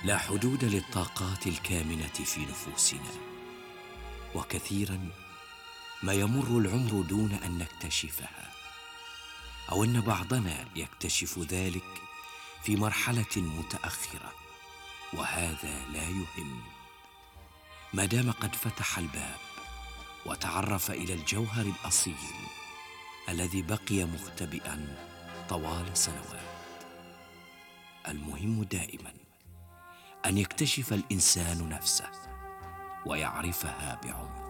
لا حدود للطاقات الكامنة في نفوسنا، وكثيرا ما يمر العمر دون أن نكتشفها، أو أن بعضنا يكتشف ذلك في مرحلة متأخرة، وهذا لا يهم ما دام قد فتح الباب وتعرف إلى الجوهر الأصيل الذي بقي مختبئا طوال سنوات. المهم دائما أن يكتشف الإنسان نفسه ويعرفها بعمق.